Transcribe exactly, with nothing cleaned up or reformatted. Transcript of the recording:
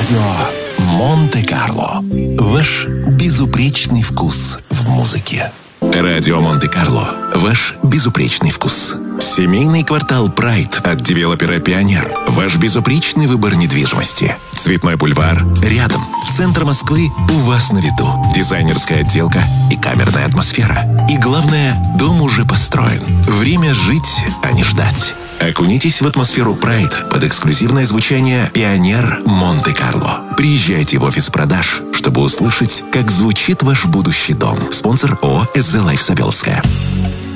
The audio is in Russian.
Радио Монте-Карло. Ваш безупречный вкус в музыке. Радио Монте-Карло. Ваш безупречный вкус. Семейный квартал Прайд от девелопера Пионер. Ваш безупречный выбор недвижимости. Цветной бульвар рядом. Центр Москвы у вас на виду. Дизайнерская отделка и камерная атмосфера. И главное, дом уже построен. Время жить, а не ждать. Окунитесь в атмосферу Прайд под эксклюзивное звучание Пионер Монте-Карло. Приезжайте в офис продаж, чтобы услышать, как звучит ваш будущий дом. Спонсор ООО «СЗ Лайф Савеловская».